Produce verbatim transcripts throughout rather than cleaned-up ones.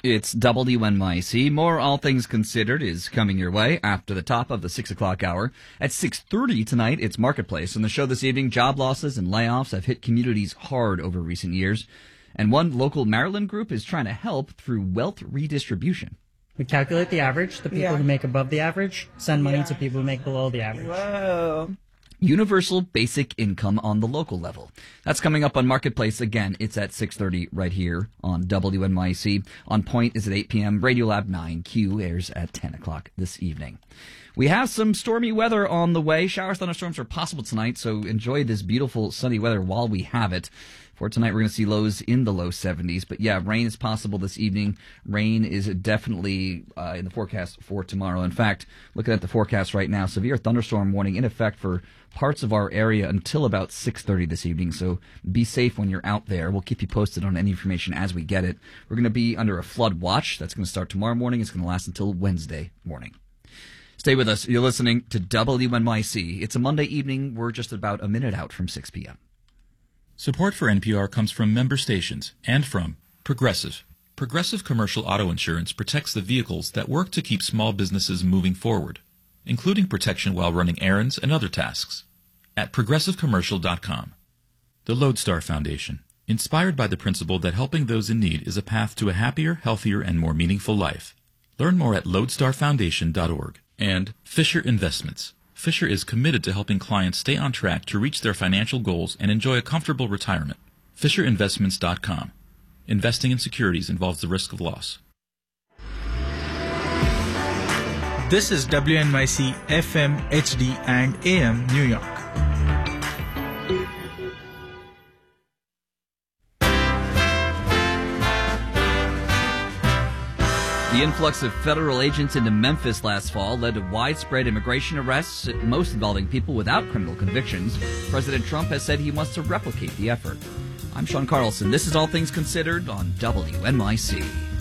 It's W N Y C. More All Things Considered is coming your way after the top of the six o'clock hour. At six thirty tonight, it's Marketplace. On the show this evening, job losses and layoffs have hit communities hard over recent years. And one local Maryland group is trying to help through wealth redistribution. We calculate the average. The people Yeah. who make above the average send money Yeah. to people who make below the average. Whoa. Universal basic income on the local level. That's coming up on Marketplace. Again, it's at six thirty right here on W N Y C. On Point is at eight p.m. Radiolab nine Q airs at ten o'clock this evening. We have some stormy weather on the way. Showers, thunderstorms are possible tonight, so enjoy this beautiful sunny weather while we have it. For tonight, we're going to see lows in the low seventies. But yeah, rain is possible this evening. Rain is definitely uh, in the forecast for tomorrow. In fact, looking at the forecast right now, severe thunderstorm warning in effect for parts of our area until about six thirty this evening. So be safe when you're out there. We'll keep you posted on any information as we get it. We're going to be under a flood watch. That's going to start tomorrow morning. It's going to last until Wednesday morning. Stay with us. You're listening to W N Y C. It's a Monday evening. We're just about a minute out from six p.m. Support for N P R comes from member stations and from Progressive. Progressive Commercial Auto Insurance protects the vehicles that work to keep small businesses moving forward, including protection while running errands and other tasks. At progressive commercial dot com. The Lodestar Foundation, inspired by the principle that helping those in need is a path to a happier, healthier, and more meaningful life. Learn more at lodestar foundation dot org. And Fisher Investments. Fisher is committed to helping clients stay on track to reach their financial goals and enjoy a comfortable retirement. fisher investments dot com. Investing in securities involves the risk of loss. This is W N Y C F M, H D, and A M New York. The influx of federal agents into Memphis last fall led to widespread immigration arrests, most involving people without criminal convictions. President Trump has said he wants to replicate the effort. I'm Sean Carlson. This is All Things Considered on W N Y C.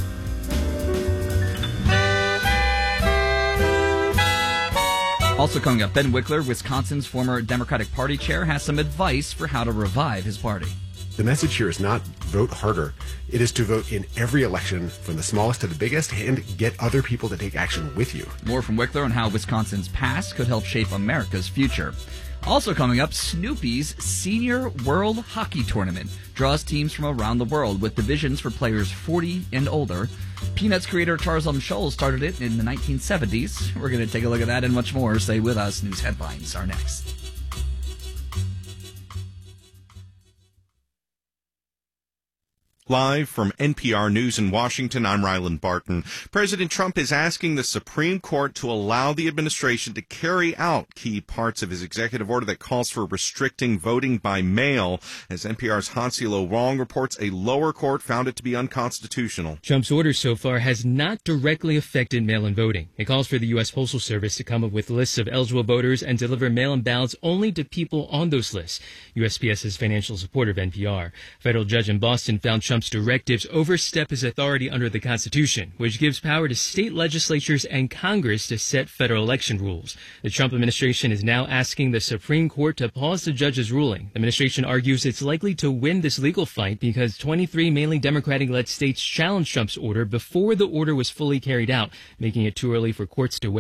Also coming up, Ben Wickler, Wisconsin's former Democratic Party chair, has some advice for how to revive his party. The message here is not vote harder. It is to vote in every election from the smallest to the biggest and get other people to take action with you. More from Wickler on how Wisconsin's past could help shape America's future. Also coming up, Snoopy's Senior World Hockey Tournament draws teams from around the world with divisions for players forty and older. Peanuts creator Charles M. Schulz started it in the nineteen seventies. We're going to take a look at that and much more. Stay with us. News headlines are next. Live from N P R News in Washington, I'm Ryland Barton. President Trump is asking the Supreme Court to allow the administration to carry out key parts of his executive order that calls for restricting voting by mail. As N P R's Hansilo Wong reports, a lower court found it to be unconstitutional. Trump's order so far has not directly affected mail-in voting. It calls for the U S. Postal Service to come up with lists of eligible voters and deliver mail-in ballots only to people on those lists. USPS's financial supporter of N P R. Federal judge in Boston found Trump's directives overstep his authority under the Constitution, which gives power to state legislatures and Congress to set federal election rules. The Trump administration is now asking the Supreme Court to pause the judge's ruling. The administration argues it's likely to win this legal fight because twenty-three mainly Democratic-led states challenged Trump's order before the order was fully carried out, making it too early for courts to weigh